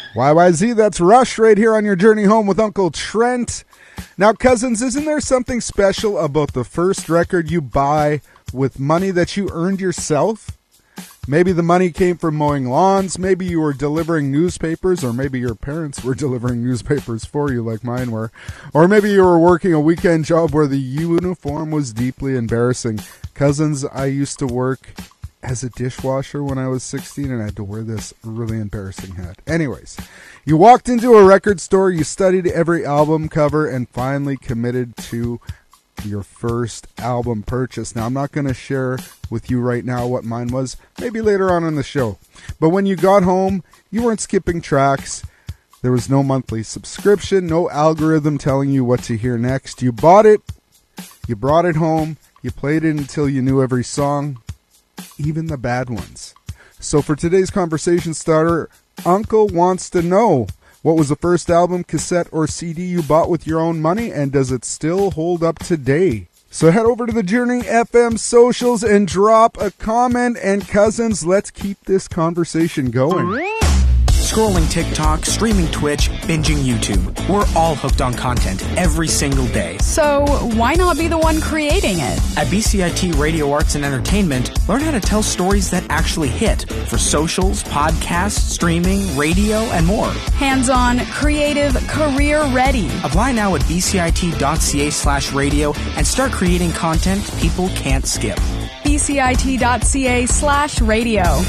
YYZ, that's Rush right here on your journey home with Uncle Trent. Now, cousins, isn't there something special about the first record you buy with money that you earned yourself? Maybe the money came from mowing lawns, maybe you were delivering newspapers, or maybe your parents were delivering newspapers for you like mine were. Or maybe you were working a weekend job where the uniform was deeply embarrassing. Cousins, I used to work as a dishwasher when I was 16 and I had to wear this really embarrassing hat. Anyways, you walked into a record store, you studied every album cover, and finally committed to your first album purchase. Now, I'm not going to share with you right now what mine was, maybe later on in the show. But when you got home, you weren't skipping tracks. There was no monthly subscription, no algorithm telling you what to hear next. You bought it, you brought it home, you played it until you knew every song, even the bad ones. So for today's conversation starter, Uncle wants to know, what was the first album, cassette, or CD you bought with your own money, and does it still hold up today? So head over to the Journey FM socials and drop a comment, and cousins, let's keep this conversation going. Scrolling TikTok, streaming Twitch, binging YouTube. We're all hooked on content every single day. So why not be the one creating it? At BCIT Radio Arts and Entertainment, learn how to tell stories that actually hit for socials, podcasts, streaming, radio, and more. Hands-on, creative, career-ready. Apply now at bcit.ca/radio and start creating content people can't skip. bcit.ca/radio.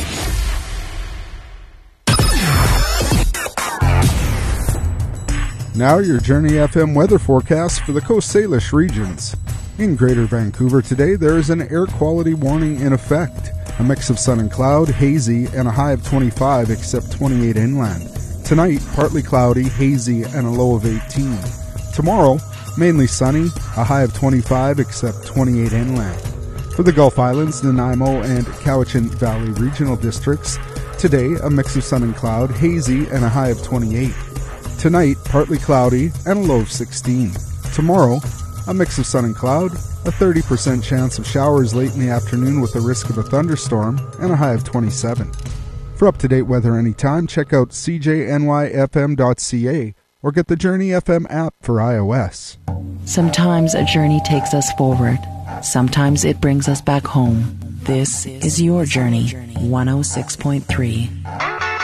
Now your Journey FM weather forecast for the Coast Salish regions. In Greater Vancouver today, there is an air quality warning in effect. A mix of sun and cloud, hazy, and a high of 25 except 28 inland. Tonight, partly cloudy, hazy, and a low of 18. Tomorrow, mainly sunny, a high of 25 except 28 inland. For the Gulf Islands, Nanaimo, and Cowichan Valley regional districts, today a mix of sun and cloud, hazy, and a high of 28. Tonight, partly cloudy and a low of 16. Tomorrow, a mix of sun and cloud, a 30% chance of showers late in the afternoon with a risk of a thunderstorm, and a high of 27. For up-to-date weather anytime, check out cjnyfm.ca or get the Journey FM app for iOS. Sometimes a journey takes us forward. Sometimes it brings us back home. This is your Journey, 106.3.